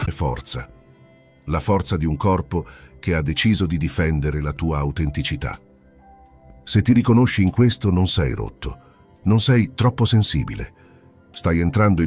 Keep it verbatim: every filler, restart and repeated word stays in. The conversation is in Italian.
forza, la forza di un corpo che ha deciso di difendere la tua autenticità. Se ti riconosci in questo, non sei rotto, non sei troppo sensibile. Stai entrando in